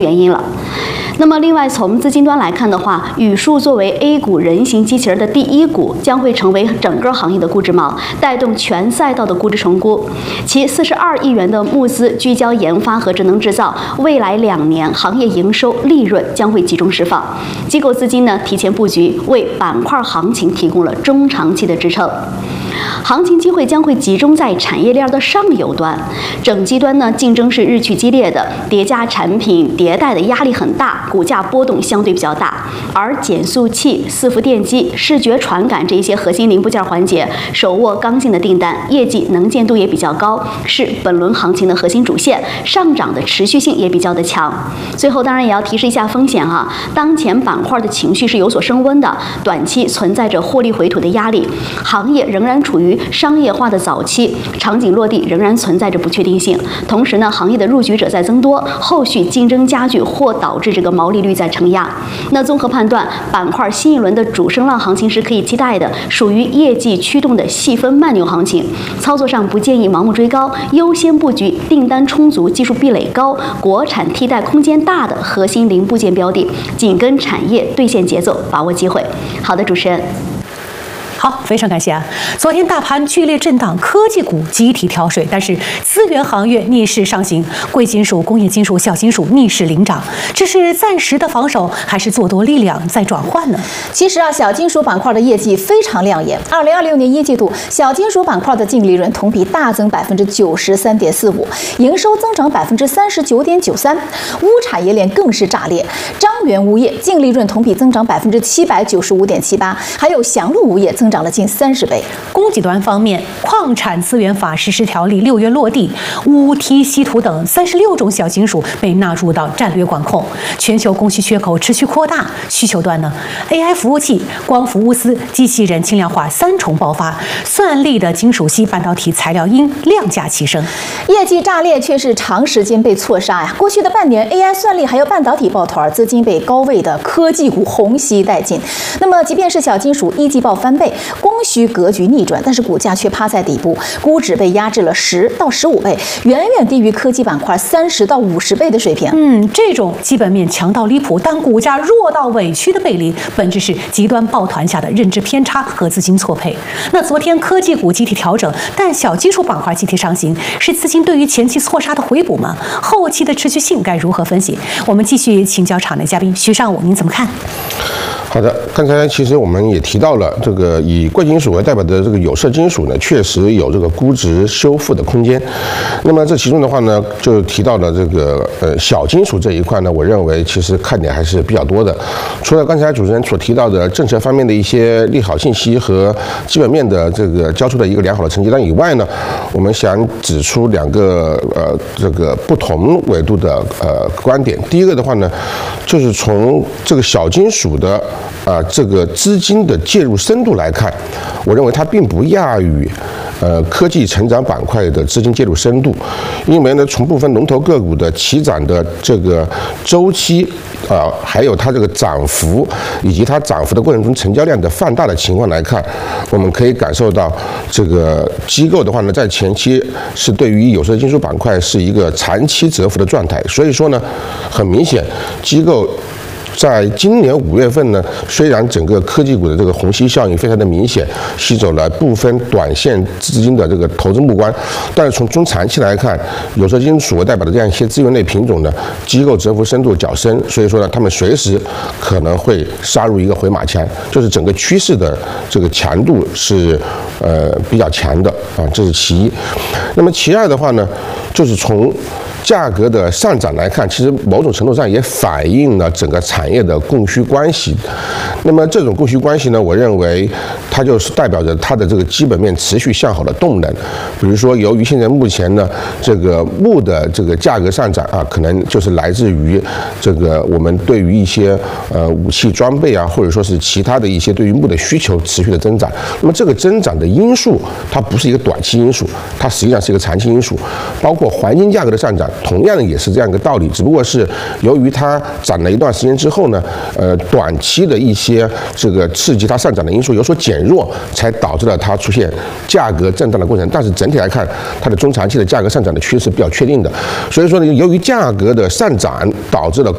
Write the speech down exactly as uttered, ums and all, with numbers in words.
原因了。那么，另外从资金端来看的话，宇树作为 A 股人形机器人的第一股，将会成为整个行业的估值锚，带动全赛道的估值重估。其四十二亿元的募资聚焦研发和智能制造，未来两年行业营收利润将会集中释放。机构资金呢提前布局，为板块行情提供了中长期的支撑。行情机会将会集中在产业链的上游端，整机端呢竞争是日趋激烈的，叠加产品迭代的压力很大，股价波动相对比较大。而减速器、伺服电机、视觉传感这一些核心零部件环节，手握刚性的订单，业绩能见度也比较高，是本轮行情的核心主线，上涨的持续性也比较的强。最后当然也要提示一下风险哈、啊，当前板块的情绪是有所升温的，短期存在着获利回吐的压力，行业仍然处于商业化的早期，场景落地仍然存在着不确定性。同时呢，行业的入局者在增多，后续竞争加剧或导致这个毛利率在承压。那综合判断，板块新一轮的主升浪行情是可以期待的，属于业绩驱动的细分慢牛行情。操作上不建议盲目追高，优先布局订单充足、技术壁垒高、国产替代空间大的核心零部件标的，紧跟产业兑现节奏，把握机会。好的，主持人。 好，非常感谢啊！昨天大盘剧烈震荡，科技股集体跳水，但是资源行业逆势上行，贵金属、工业金属、小金属逆势领涨。这是暂时的防守，还是做多力量在转换呢？ 其实啊，小金属板块的业绩非常亮眼。二零二六年一季度，小金属板块的净利润同比大增百分之九十三点四五，营收增长百分之三十九点九三。钨产业链更是炸裂，张元钨业净利润同比增长百分之七百九十五点七八，还有祥路钨业增涨了近三十倍。 供给端方面，矿产资源法实施条例六月落地，钨、锑、稀土等三十六种小金属被纳入到战略管控，全球供需缺口持续扩大。需求端呢 ，A I 服务器、光伏钨丝、机器人轻量化三重爆发，算力的金属烯半导体材料因量价齐升， 业绩炸裂却是长时间被错杀呀。过去的半年 ，A I 算力还有半导体抱团，资金被高位的科技股虹吸殆尽。那么，即便是小金属一季报翻倍，供需格局逆转，但是股价却趴在底部，估值被压制了十到十五倍，远远低于科技板块三十到五十倍的水平。 嗯，这种基本面强到离谱，但股价弱到委屈的背离，本质是极端抱团下的认知偏差和资金错配。那昨天科技股集体调整，但小金属板块集体上行，是资金对于前期错杀的回补吗？后期的持续性该如何分析？我们继续请教场内嘉宾徐尚武，您怎么看？ 好的，刚才其实我们也提到了，这个以贵金属为代表的这个有色金属呢，确实有这个估值修复的空间。那么这其中的话呢，就提到了这个呃小金属这一块呢，我认为其实看点还是比较多的。除了刚才主持人所提到的政策方面的一些利好信息和基本面的这个交出的一个良好的成绩单以外呢，我们想指出两个呃这个不同维度的呃观点。第一个的话呢，就是从这个小金属的啊，这个资金的介入深度来看，我认为它并不亚于呃科技成长板块的资金介入深度，因为呢，从部分龙头个股的起涨的这个周期啊，还有它这个涨幅以及它涨幅的过程中成交量的放大的情况来看，我们可以感受到这个机构的话呢，在前期是对于有色金属板块是一个长期蛰伏的状态，所以说呢，很明显机构在今年五月份呢，虽然整个科技股的这个虹吸效应非常的明显，吸走了部分短线资金的这个投资目光，但是从中长期来看，有色金属为代表的这样一些资源类品种呢，机构蛰伏深度较深，所以说呢，他们随时可能会杀入一个回马枪，就是整个趋势的这个强度是呃比较强的啊，这是其一。那么其二的话呢，就是从价格的上涨来看，其实某种程度上也反映了整个产业的供需关系。那么这种供需关系呢，我认为它就是代表着它的这个基本面持续向好的动能。比如说，由于现在目前呢，这个钨的这个价格上涨啊，可能就是来自于这个我们对于一些呃武器装备啊，或者说是其他的一些对于钨的需求持续的增长。那么这个增长的因素，它不是一个短期因素，它实际上是一个长期因素，包括黄金价格的上涨。同样的也是这样一个道理，只不过是由于它涨了一段时间之后呢，呃，短期的一些这个刺激它上涨的因素有所减弱，才导致了它出现价格震荡的过程。但是整体来看，它的中长期的价格上涨的趋势是比较确定的。所以说呢，由于价格的上涨导致了